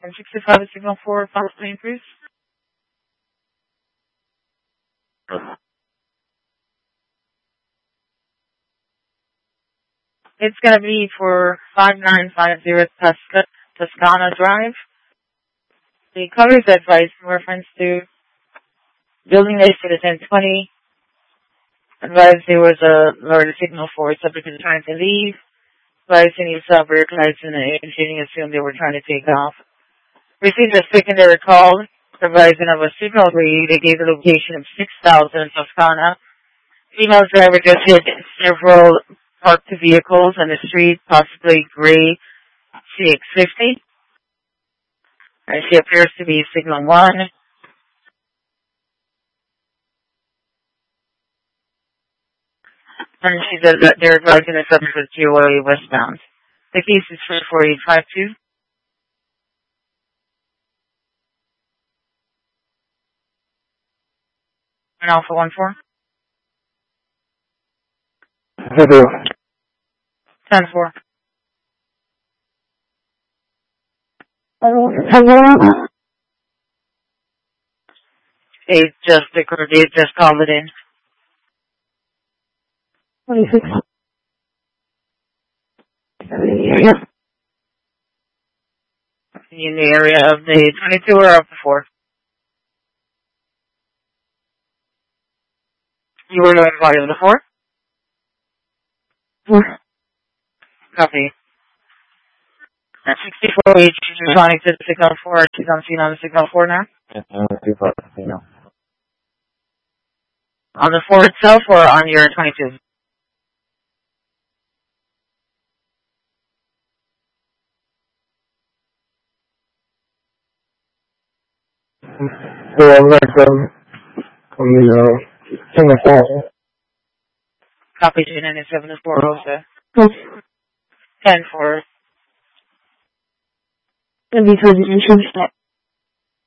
65 is signal 4, Fox Plane, please. It's going to be for 5950 Toscana Drive. The colors advice in reference to building listed at 1020. Advised there was a lower signal for subject is trying to leave. Advised any saw brake lights and indicating assumed they were trying to take off. Received a secondary call advising of a signal read. They gave the location of 6000 Toscana. Female driver just hit several parked vehicles on the street, possibly gray CX-50. She appears to be signal 1. And she says that they're advising the subject with GOA westbound. The case is 34852. And Alpha 14. 10-4. They just called it in. 26. In the area of the 22 or up to 4? You were notified body of the 4? 4. Copy. At 64, she's responding to the signal 4. She's on scene on the signal 4 now? Yes, I'm too far. No. On the 4 itself or on your 22? So I'm like, on the, single 4. Copy 297-4, Jose. 10-4. It'll be for the insurance step.